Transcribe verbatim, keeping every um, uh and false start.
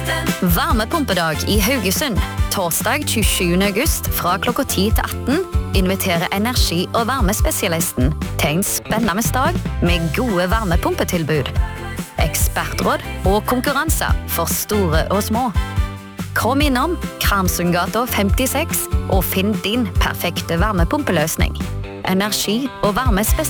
Varmepumpedag i Haugesund. Torsdag tjuesjuende august fra klokka ti til atten inviterer energi- og varmespesialisten til en spennende dag med gode varmepumpetilbud. Ekspertråd og konkurranser for store og små. Kom innom Kramsundgata femtiseks og finn din perfekte varmepumpeløsning. Energi- og varmespesialist